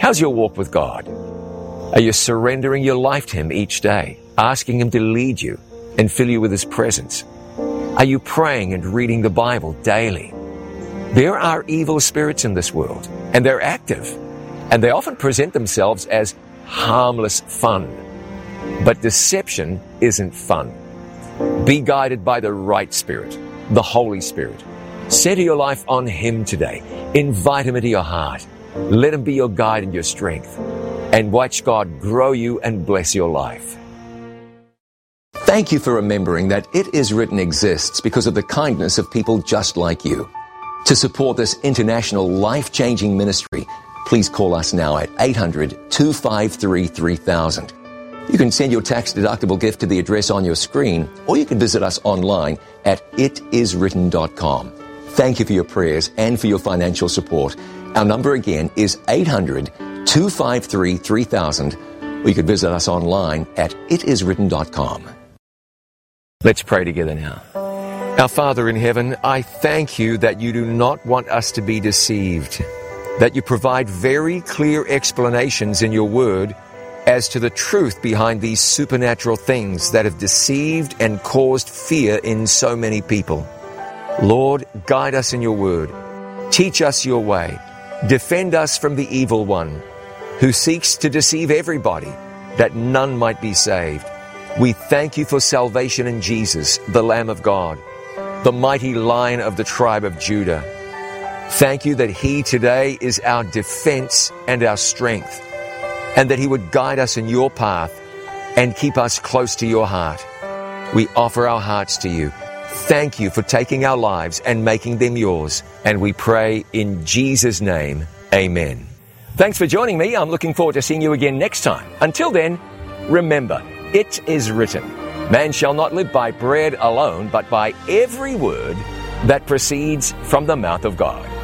How's your walk with God? Are you surrendering your life to Him each day, asking Him to lead you and fill you with His presence? Are you praying and reading the Bible daily? There are evil spirits in this world, and they're active, and they often present themselves as harmless fun. But deception isn't fun. Be guided by the right Spirit, the Holy Spirit. Center your life on Him today. Invite Him into your heart. Let Him be your guide and your strength. And watch God grow you and bless your life. Thank you for remembering that It Is Written exists because of the kindness of people just like you. To support this international life-changing ministry, please call us now at 800-253-3000. You can send your tax-deductible gift to the address on your screen, or you can visit us online at itiswritten.com. Thank you for your prayers and for your financial support. Our number again is 800-253-3000, or you can visit us online at itiswritten.com. Let's pray together now. Our Father in heaven, I thank you that you do not want us to be deceived, that you provide very clear explanations in your word as to the truth behind these supernatural things that have deceived and caused fear in so many people. Lord, guide us in your word. Teach us your way. Defend us from the evil one who seeks to deceive everybody, that none might be saved. We thank you for salvation in Jesus, the Lamb of God, the mighty Lion of the tribe of Judah. Thank you that He today is our defense and our strength, and that He would guide us in your path and keep us close to your heart. We offer our hearts to you. Thank you for taking our lives and making them yours. And we pray in Jesus' name, amen. Thanks for joining me. I'm looking forward to seeing you again next time. Until then, remember, it is written, man shall not live by bread alone, but by every word that proceeds from the mouth of God.